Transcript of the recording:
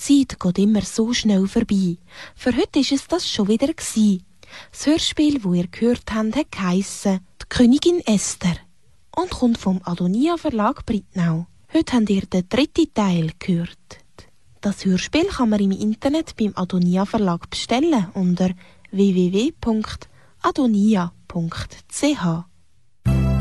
Zeit geht immer so schnell vorbei. Für heute ist es das schon wieder gewesen. Das Hörspiel, das ihr gehört habt, hat geheissen «Die Königin Esther» und kommt vom Adonia Verlag Brittnau. Heute habt ihr den 3. Teil gehört. Das Hörspiel kann man im Internet beim Adonia Verlag bestellen unter www.adonia.ch.